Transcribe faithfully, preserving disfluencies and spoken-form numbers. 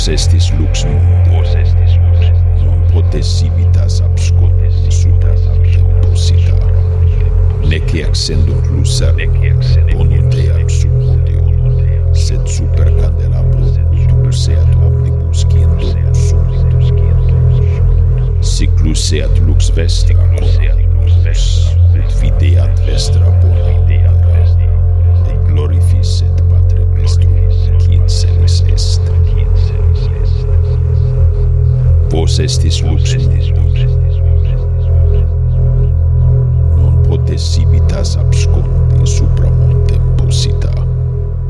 Vos estis lux mundi, non potes civitas abscon super temposita, nec accendunt lucer ponunteam sub podium, sed super candelabro luceat omnibus qui in domus sunt. Sic luceat lux vestra corpus, ut videat vestra bona opera, et glorificet Patre Vestrum qui in celis est. Vos estis lux mundi,